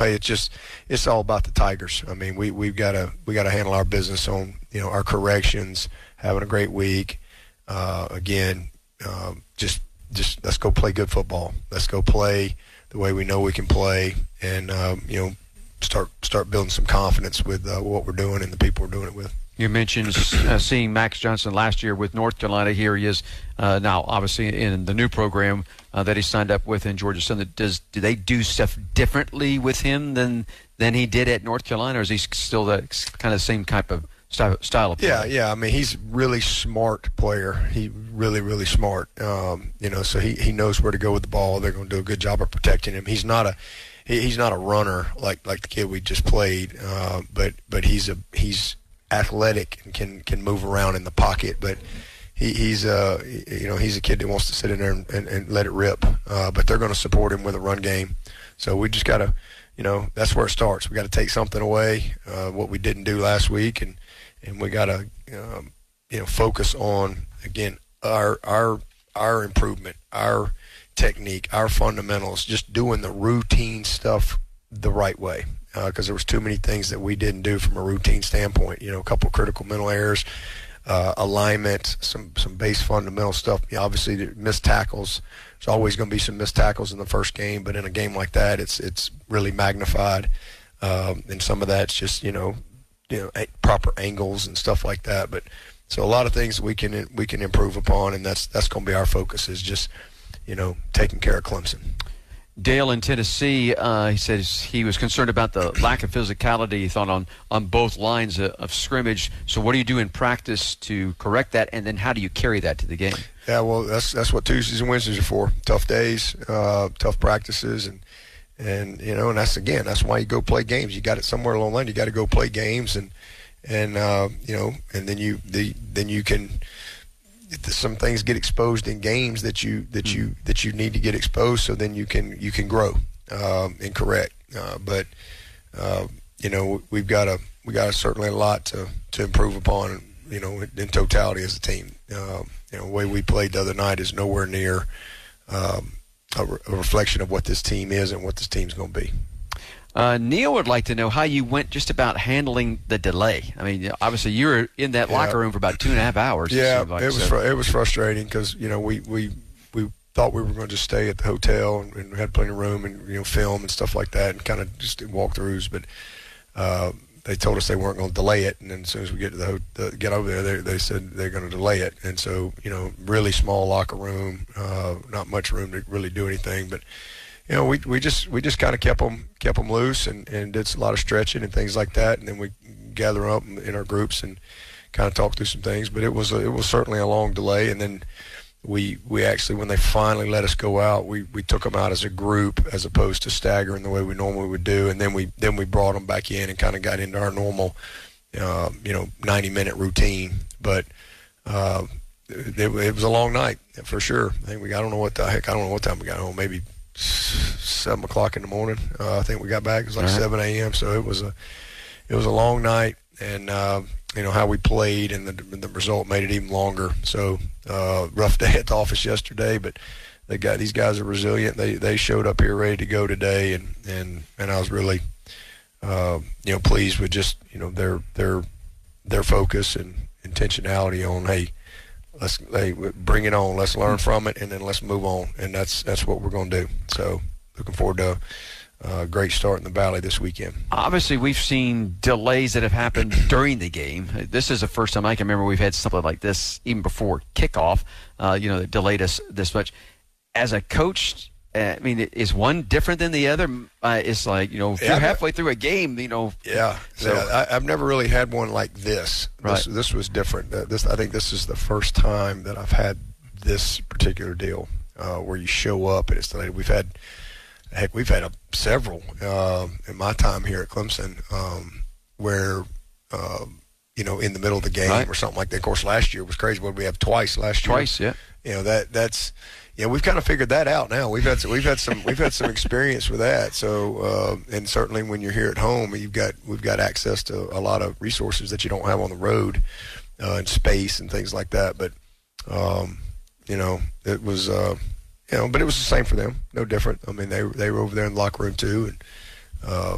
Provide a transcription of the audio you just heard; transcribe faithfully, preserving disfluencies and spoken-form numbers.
play. It's just it's all about the Tigers. I mean, we we've got to we got to handle our business on you know our corrections, having a great week. Uh, again, um, just just let's go play good football. Let's go play the way we know we can play, and um, you know start start building some confidence with uh, what we're doing and the people we're doing it with. You mentioned uh, seeing Max Johnson last year with North Carolina. Here he is uh, now, obviously, in the new program uh, that he signed up with in Georgia Southern. Does do they do stuff differently with him than than he did at North Carolina, or is he still that kind of same type of style, style of play? Yeah, yeah. I mean, he's a really smart player. He really, really smart. Um, you know, so he, he knows where to go with the ball. They're going to do a good job of protecting him. He's not a he, he's not a runner like like the kid we just played, uh, but but he's a he's athletic and can can move around in the pocket, but he, he's uh you know he's a kid that wants to sit in there and, and, and let it rip. Uh, but they're going to support him with a run game, so we just got to you know that's where it starts. We got to take something away, uh, what we didn't do last week, and and we got to um, you know focus on again our our our improvement, our technique, our fundamentals, just doing the routine stuff the right way. Because uh, there was too many things that we didn't do from a routine standpoint. You know, a couple critical mental errors, uh, alignment, some some base fundamental stuff. You know, obviously, the missed tackles. There's always going to be some missed tackles in the first game, but in a game like that, it's it's really magnified. Um, and some of that's just you know, you know, a- proper angles and stuff like that. But so a lot of things we can we can improve upon, and that's that's going to be our focus is just you know taking care of Clemson. Dale in Tennessee, uh, he says he was concerned about the lack of physicality, he thought, on, on both lines of, of scrimmage. So what do you do in practice to correct that, and then how do you carry that to the game? Yeah, well, that's that's what Tuesdays and Wednesdays are for. Tough days, uh, tough practices, and, and you know, and that's, again, that's why you go play games. You got it somewhere along the line. You got to go play games, and, and uh, you know, and then you the then you can – some things get exposed in games that you that you that you need to get exposed, so then you can you can grow um, and correct. Uh, but uh, you know we've got a we got a, certainly a lot to, to improve upon. You know in totality as a team. Uh, you know the way we played the other night is nowhere near um, a, re- a reflection of what this team is and what this team's going to be. Uh, Neil would like to know how you went just about handling the delay. I mean, obviously you were in that yeah. locker room for about two and a half hours. Yeah, it, like, it was so. fr- it was frustrating because you know we, we we thought we were going to just stay at the hotel and, and we had plenty of room and you know film and stuff like that and kind of just walkthroughs, but uh, they told us they weren't going to delay it, and then as soon as we get to the, ho- the get over there, they, they said they're going to delay it, and so you know really small locker room, uh, not much room to really do anything, but. You know, we we just we just kind of kept them kept them loose and, and did a lot of stretching and things like that, and then we gather up in our groups and kind of talk through some things. But it was a, it was certainly a long delay, and then we we actually when they finally let us go out, we, we took them out as a group as opposed to staggering the way we normally would do, and then we then we brought them back in and kind of got into our normal, uh, you know, ninety minute routine. But uh, it, it was a long night for sure. I think we I don't know what the heck I don't know what time we got home, maybe seven o'clock in the morning. Uh, I think we got back. It was like right. seven a.m. So it was a, it was a long night, and uh, you know how we played, and the the result made it even longer. So uh, rough day at the office yesterday, but they got these guys are resilient. They they showed up here ready to go today, and and, and I was really, uh, you know, pleased with just you know their their their focus and intentionality on hey. Let's hey, bring it on. Let's learn from it, and then let's move on. And that's that's what we're going to do. So looking forward to a great start in the Valley this weekend. Obviously, we've seen delays that have happened during the game. This is the first time I can remember we've had something like this even before kickoff, uh, you know, that delayed us this much. As a coach, uh, I mean, is one different than the other? Uh, it's like, you know, if yeah, you're halfway through a game, you know. Yeah. So yeah, I, I've never really had one like this. Right. This, this was different. Uh, this I think this is the first time that I've had this particular deal uh, where you show up and it's delayed. We've had, heck, we've had a, several uh, in my time here at Clemson um, where, uh, you know, in the middle of the game right. or something like that. Of course, last year was crazy. What did we have twice last year? Twice, yeah. You know, that that's – yeah, we've kind of figured that out now. We've had some, we've had some we've had some experience with that. So, uh, and certainly when you're here at home, you've got we've got access to a lot of resources that you don't have on the road, uh, and space and things like that. But, um, you know, it was, uh, you know, but it was the same for them, no different. I mean, they they were over there in the locker room too, and uh,